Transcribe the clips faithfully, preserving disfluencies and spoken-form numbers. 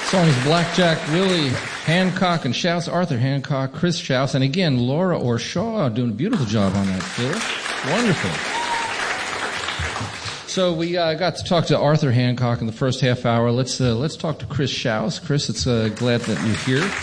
Songs Blackjack Willie Hancock and Shouse, Arthur Hancock, Chris Shouse, and again, Laura Orshaw doing a beautiful job on that fiddle. Wonderful. So we uh, got to talk to Arthur Hancock in the first half hour. Let's uh, let's talk to Chris Shouse. Chris, it's uh, glad that you're here.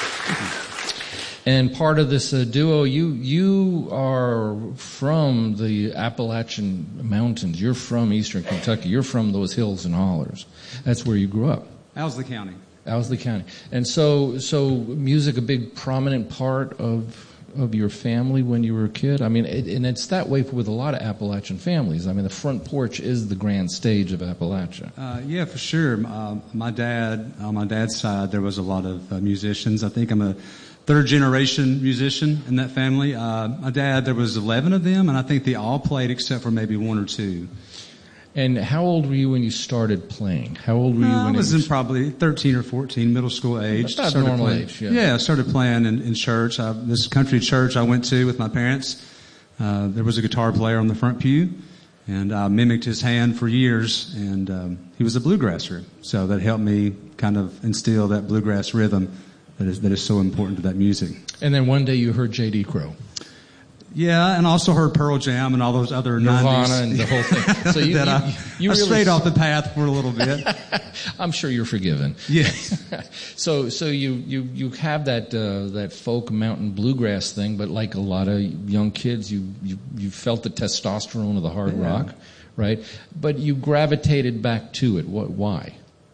And part of this uh, duo, you you are from the Appalachian Mountains. You're from Eastern Kentucky. You're from those hills and hollers. That's where you grew up. Owsley County. Owsley County. And so so music a big prominent part of of your family when you were a kid? I mean, it, and it's that way with a lot of Appalachian families. I mean, the front porch is the grand stage of Appalachia. Uh, yeah, for sure. Uh, my dad, on my dad's side, there was a lot of uh, musicians. I think I'm a third generation musician in that family. Uh, my dad, there was eleven of them, and I think they all played except for maybe one or two. And how old were you when you started playing? How old were you uh, when I was it in was... probably thirteen or fourteen, middle school age. That's about normal playing, age, yeah. Yeah, I started playing in, in church. I, this country church I went to with my parents, uh, there was a guitar player on the front pew, and I mimicked his hand for years, and um, he was a bluegrasser. So that helped me kind of instill that bluegrass rhythm that is that is so important to that music. And then one day you heard J D. Crowe. Yeah, and also heard Pearl Jam and all those other Nirvana nineties. and the whole thing. So you, that you, I, you I really strayed off the path for a little bit. I'm sure you're forgiven. Yes. so so you, you, you have that uh, that folk mountain bluegrass thing, but like a lot of young kids, you you, you felt the testosterone of the hard yeah. rock, right? But you gravitated back to it. What? Why?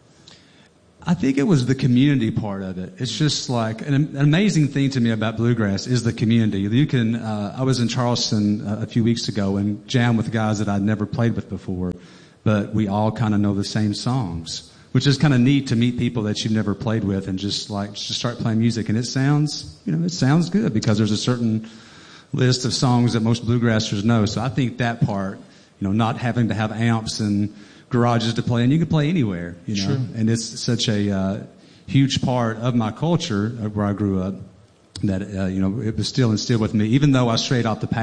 I think it was the community part of it. It's just like an, an amazing thing to me about bluegrass is the community. You can. Uh, I was in Charleston uh, a few weeks ago and jammed with guys that I'd never played with before, but we all kind of know the same songs, which is kind of neat to meet people that you've never played with and just like just start playing music and it sounds, you know, it sounds good because there's a certain list of songs that most bluegrassers know. So I think that part, you know, not having to have amps and garages to play, and you can play anywhere, you know. Sure. And it's such a uh, huge part of my culture uh, where I grew up that uh, you know it was still instilled with me, even though I strayed off the path.